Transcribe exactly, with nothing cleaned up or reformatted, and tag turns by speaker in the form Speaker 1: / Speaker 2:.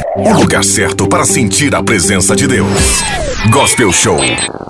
Speaker 1: O lugar certo para sentir a presença de Deus. Gospel Show.